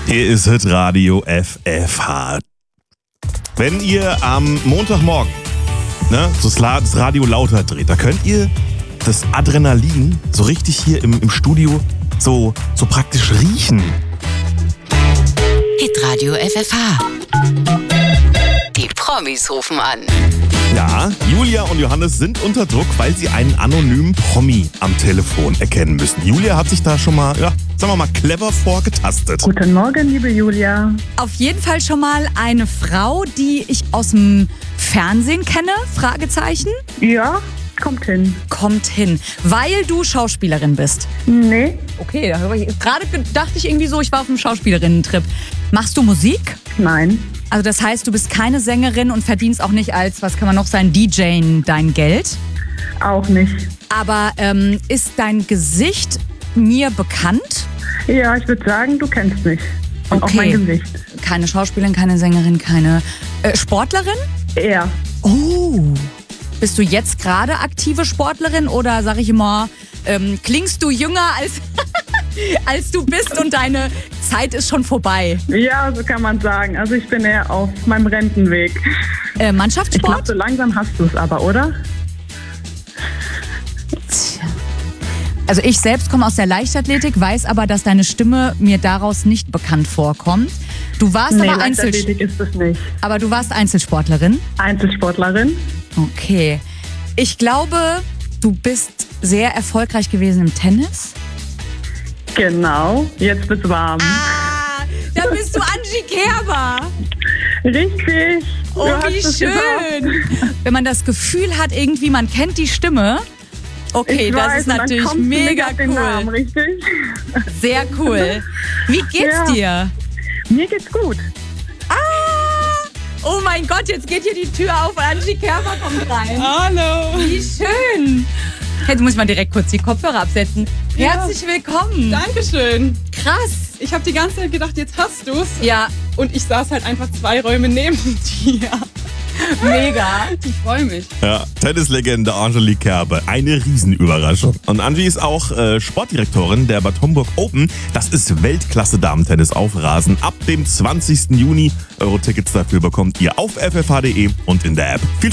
Hier ist Hitradio FFH. Wenn ihr am Montagmorgen das Radio lauter dreht, da könnt ihr das Adrenalin so richtig hier im Studio so praktisch riechen. Hitradio FFH. Die Promis rufen an. Ja, Julia und Johannes sind unter Druck, weil sie einen anonymen Promi am Telefon erkennen müssen. Julia hat sich da schon mal, sagen wir mal, clever vorgetastet. Guten Morgen, liebe Julia. Auf jeden Fall schon mal eine Frau, die ich aus dem Fernsehen kenne, Fragezeichen. Ja, kommt hin. Kommt hin, weil du Schauspielerin bist. Nee, Okay, gerade dachte ich irgendwie so, ich war auf einem Schauspielerinnen-Trip. Machst du Musik? nein, Also das heißt, du bist keine Sängerin und verdienst auch nicht als, was kann man noch sein, DJ dein Geld. auch nicht. Aber ist dein Gesicht mir bekannt? Ja, ich würde sagen, du kennst mich. Und auch Okay. mein Gesicht. Keine Schauspielerin, keine Sängerin, keine Sportlerin? Er. Oh. Bist du jetzt gerade aktive Sportlerin oder sag ich immer, klingst du jünger als du bist und deine Zeit ist schon vorbei? Ja, so kann man sagen. Also ich bin eher auf meinem Rentenweg. Ich glaube, Mannschaftssport? so langsam hast du es aber, oder? Also ich selbst komme aus der Leichtathletik, weiß aber, dass deine Stimme mir daraus nicht bekannt vorkommt. Du warst Nee, aber Leichtathletik ist es nicht. aber du warst Einzelsportlerin? Einzelsportlerin? Okay. Ich glaube, du bist sehr erfolgreich gewesen im Tennis. Genau. Jetzt wird's warm. Ah, da bist du Angie Kerber. Richtig. Oh, Du hast wie es schön. geschafft. Wenn man das Gefühl hat, irgendwie, man kennt die Stimme. Okay, Ich das weiß, ist und dann natürlich kommst du nicht mega auf den Namen, cool. richtig? Sehr cool. Wie geht's dir? Mir geht's gut. Oh mein Gott, jetzt geht hier die Tür auf und Angie Kerber kommt rein. Hallo. Wie schön. Jetzt muss man direkt kurz die Kopfhörer absetzen. Ja. Herzlich willkommen. Dankeschön. Krass. Ich habe die ganze Zeit gedacht, jetzt hast du's. Ja, Und ich saß halt einfach 2 Räume neben dir. mega. Ich freue mich. Ja, Tennislegende Angelique Kerber. Eine Riesenüberraschung. Und Angie ist auch Sportdirektorin der Bad Homburg Open. Das ist Weltklasse-Damentennis auf Rasen. Ab dem 20. Juni. Euro Tickets dafür bekommt ihr auf ffh.de und in der App. Viel Spaß.